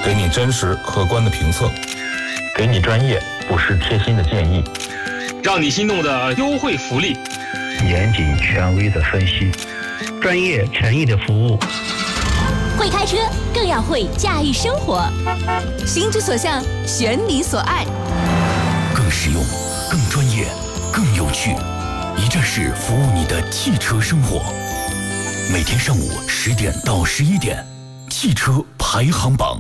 给你真实客观的评测， 给你专业不失贴心的建议， 让你心动的优惠福利， 严谨权威的分析， 专业诚意的服务。 会开车更要会驾驭生活，心之所向，选你所爱， 更实用，更专业，更有趣，一站式服务你的汽车生活。每天上午10点到11点，汽车排行榜。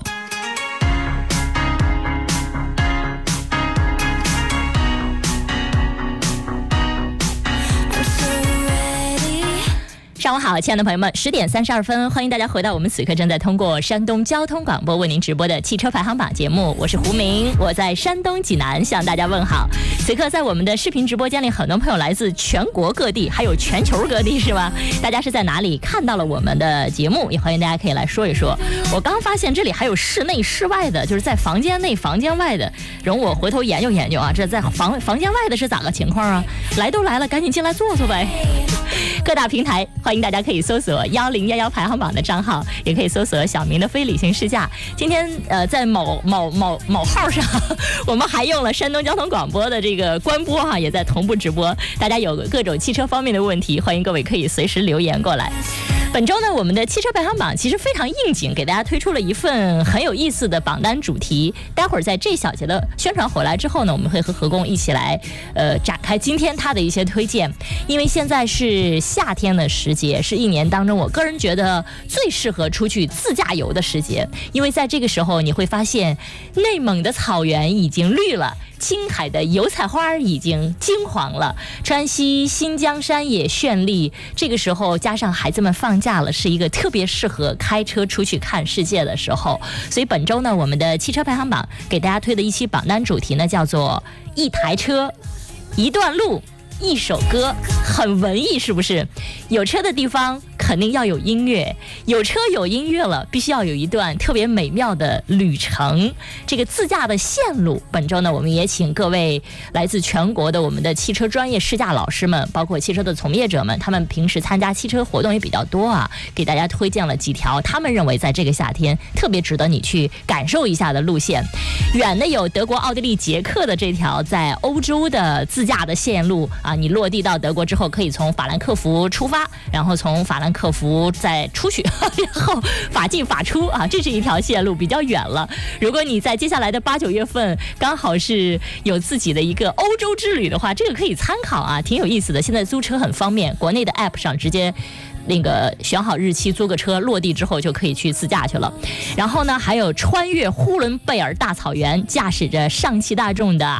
上午好，亲爱的朋友们，10点32分，欢迎大家回到我们此刻正在通过山东交通广播为您直播的汽车排行榜节目，我是胡明，我在山东济南向大家问好。此刻在我们的视频直播间里，很多朋友来自全国各地，还有全球各地，是吧？大家是在哪里看到了我们的节目？也欢迎大家可以来说一说。我刚发现这里还有室内室外的，就是在房间内房间外的，容我回头研究研究啊，这在房间外的是咋个情况啊？来都来了，赶紧进来坐坐呗。各大平台欢迎大家可以搜索1011排行榜的账号，也可以搜索小明的非理性试驾。今天在某号上，我们还用了山东交通广播的这个官播哈，也在同步直播。大家有各种汽车方面的问题，欢迎各位可以随时留言过来。本周呢，我们的汽车排行榜其实非常应景，给大家推出了一份很有意思的榜单主题。待会儿在这小节的宣传回来之后呢，我们会和何工一起来展开今天他的一些推荐。因为现在是夏天的时节，是一年当中我个人觉得最适合出去自驾游的时节。因为在这个时候你会发现，内蒙的草原已经绿了，青海的油菜花已经金黄了，川西新疆山也绚丽。这个时候加上孩子们放假了，是一个特别适合开车出去看世界的时候。所以本周呢，我们的汽车排行榜给大家推的一期榜单主题呢，叫做一台车，一段路，一首歌，很文艺，是不是？有车的地方肯定要有音乐，有车有音乐了，必须要有一段特别美妙的旅程。这个自驾的线路，本周呢，我们也请各位来自全国的我们的汽车专业试驾老师们，包括汽车的从业者们，他们平时参加汽车活动也比较多啊，给大家推荐了几条他们认为在这个夏天特别值得你去感受一下的路线。远的有德国、奥地利、捷克的这条在欧洲的自驾的线路啊，你落地到德国之后，可以从法兰克福出发，然后从法兰克福再出去，然后法进法出啊，这是一条线路，比较远了。如果你在接下来的8、9月份刚好是有自己的一个欧洲之旅的话，这个可以参考啊，挺有意思的。现在租车很方便，国内的 app 上直接那个选好日期租个车，落地之后就可以去自驾去了。然后呢，还有穿越呼伦贝尔大草原，驾驶着上汽大众的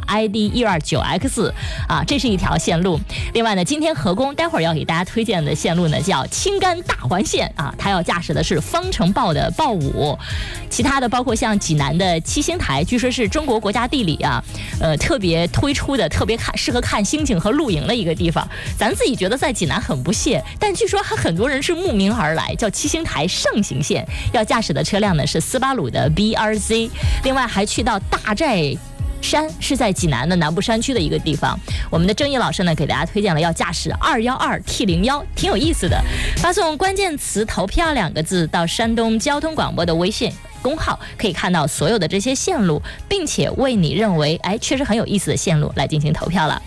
ID129X 啊，这是一条线路。另外呢，今天何工待会儿要给大家推荐的线路呢，叫青甘大环线啊，他要驾驶的是方程豹的豹5。其他的包括像济南的七星台，据说是中国国家地理啊，特别推出的特别适合看星星和露营的一个地方。咱自己觉得在济南很不屑，但据说还很多人是慕名而来，叫七星台盛行线，要驾驶的车辆呢是斯巴鲁的 BRZ。 另外还去到大寨山，是在济南的南部山区的一个地方。我们的郑毅老师呢给大家推荐了要驾驶212T01，挺有意思的。发送关键词投票2个字到山东交通广播的微信公号，可以看到所有的这些线路，并且为你认为确实很有意思的线路来进行投票了。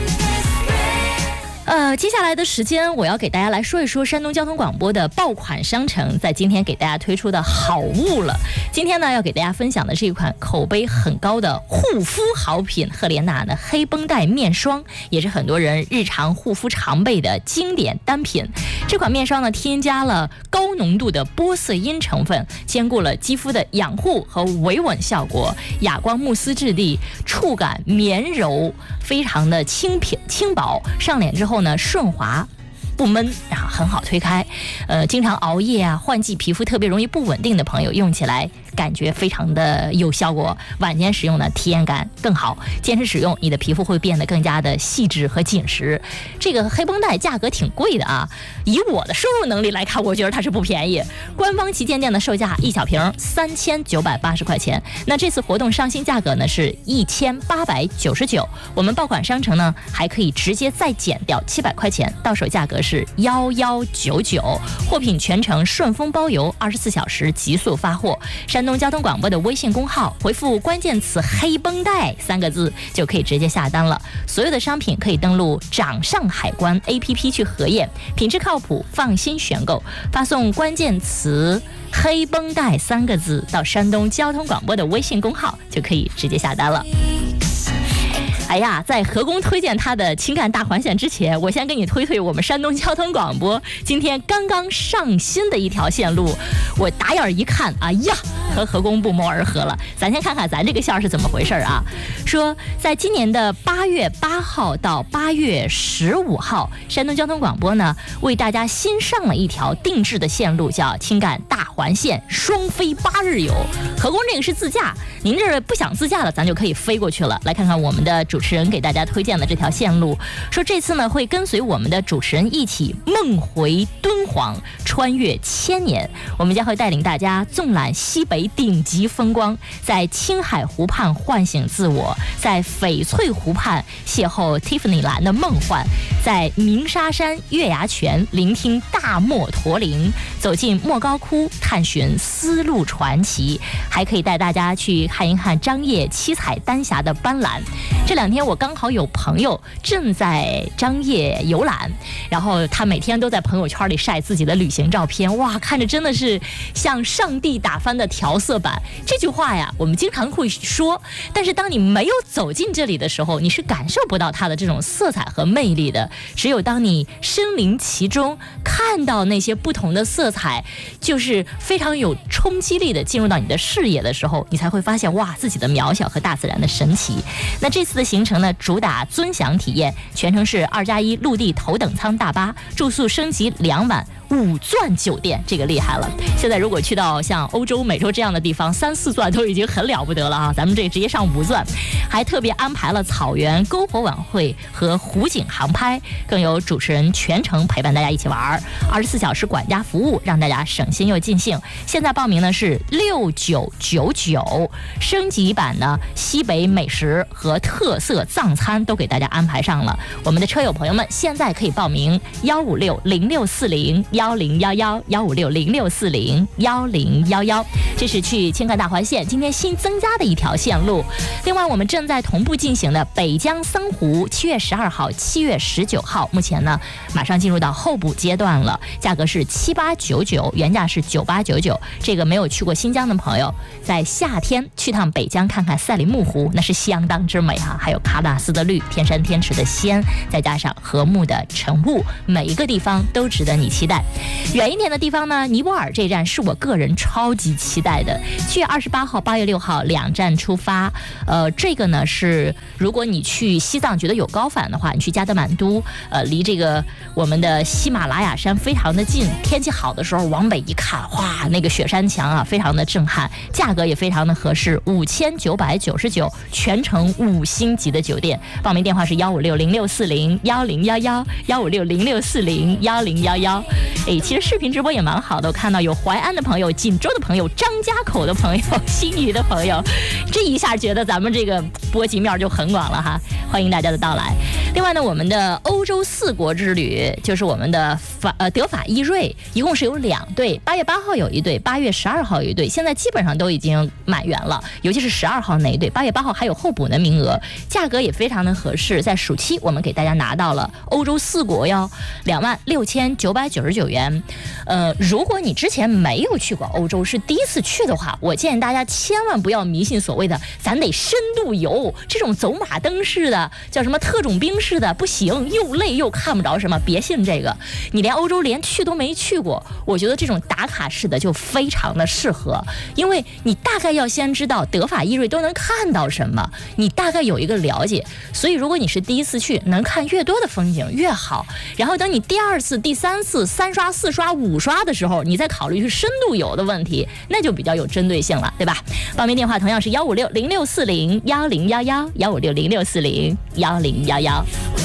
接下来的时间我要给大家来说一说山东交通广播的爆款商城在今天给大家推出的好物了。今天呢要给大家分享的是一款口碑很高的护肤好品，赫莲娜的黑绷带面霜，也是很多人日常护肤常备的经典单品。这款面霜呢添加了高浓度的玻色因成分，兼顾了肌肤的养护和维稳效果，哑光慕斯质地，触感绵柔，非常的轻薄，上脸之后呢顺滑不闷，然后很好推开。经常熬夜啊，换季皮肤特别容易不稳定的朋友，用起来感觉非常的有效果，晚间使用呢体验感更好，坚持使用你的皮肤会变得更加的细致和紧实。这个黑绷带价格挺贵的啊，以我的收入能力来看，我觉得它是不便宜。官方旗舰店的售价一小瓶3980块钱，那这次活动上新价格呢是1899，我们爆款商城呢还可以直接再减掉700块钱，到手价格是是1199，货品全程顺丰包邮，24小时极速发货。山东交通广播的微信公号回复关键词黑绷带3个字就可以直接下单了。所有的商品可以登录掌上海关 APP 去核验，品质靠谱，放心选购。发送关键词黑绷带3个字到山东交通广播的微信公号就可以直接下单了。哎呀，在何工推荐他的情感大环线之前，我先给你推我们山东交通广播今天刚刚上新的一条线路。我打眼一看，哎呀，和何工不谋而合了。咱先看看咱这个线是怎么回事啊？说在今年的8月8号到8月15号，山东交通广播呢为大家新上了一条定制的线路，叫情感大环线双飞8日游。何工这个是自驾，您这不想自驾了，咱就可以飞过去了。来看看我们的主持人给大家推荐的这条线路，说这次呢会跟随我们的主持人一起梦回敦煌，穿越1000年。我们将会带领大家纵览西北顶级风光，在青海湖畔唤醒自我，在翡翠湖畔邂逅蒂芙尼蓝的梦幻，在鸣沙山月牙泉聆听大漠驼铃，走进莫高窟探寻丝路传奇，还可以带大家去看一看张掖七彩丹霞的斑斓。这2天我刚好有朋友正在张掖游览，然后他每天都在朋友圈里晒自己的旅行照片，哇，看着真的是像上帝打翻的调色板。这句话呀，我们经常会说，但是当你没有走进这里的时候，你是感受不到它的这种色彩和魅力的。只有当你身临其中，看到那些不同的色彩，就是非常有冲击力的进入到你的视野的时候，你才会发现哇，自己的渺小和大自然的神奇。那这次的行程呢，主打尊享体验，全程是2+1陆地头等舱大巴，住宿升级2晚5钻酒店，这个厉害了。现在如果去到像欧洲、美洲这样的地方，3、4钻都已经很了不得了啊，咱们这直接上5钻，还特别安排了草原篝火晚会和湖景航拍，更有主持人全程陪伴大家一起玩，24小时管家服务，让大家省心又尽兴。现在报名呢是6999，升级版呢西北美食和特色藏餐都给大家安排上了。我们的车友朋友们现在可以报名15606401556064015561011，这是去青海大环线今天新增加的一条线路。另外我们正在同步进行的北疆桑湖7月12号7月19号，目前呢马上进入到候补阶段了，价格是7899，原价是9899。这个没有去过新疆的朋友，在夏天去趟北疆看看赛里木湖，那是相当之美啊，还有喀纳斯的绿，天山天池的仙，再加上禾木的晨雾，每一个地方都值得你期待。远一点的地方呢，尼泊尔这站是我个人超级期待的，7月28号8月6号2站出发。这个呢是如果你去西藏觉得有高反的话，你去加德满都，离这个我们的喜马拉雅山非常的近，天气好的时候往北一看，哇，那个雪山墙啊非常的震撼，价格也非常的合适，5999，全程5星级的酒店。报名电话是15606401011，15606401011。其实视频直播也蛮好的，我看到有淮安的朋友、锦州的朋友、张家口的朋友、新余的朋友，这一下觉得咱们这个波及面就很广了哈，欢迎大家的到来。另外呢，我们的欧洲4国之旅就是我们的德法意瑞，一共是有2队，8月8号有一队，8月12号有一队，现在基本上都已经满员了，尤其是12号那一队，8月8号还有候补的名额，价格也非常的合适，在暑期我们给大家拿到了欧洲4国哟，26999元。如果你之前没有去过欧洲，是第一次去的话，我建议大家千万不要迷信所谓的咱得深度游，这种走马灯式的叫什么特种兵式的不行，又累又看不着什么，别信这个。你连欧洲连去都没去过，我觉得这种打卡式的就非常的适合，因为你大概要先知道德法意瑞都能看到什么，你大概有一个了解，所以如果你是第一次去，能看越多的风景越好，然后等你第2次、第3次、3刷、4刷、5刷的时候，你再考虑去深度游的问题，那就比较有针对性了，对吧？报名电话同样是15606401011，15606401011。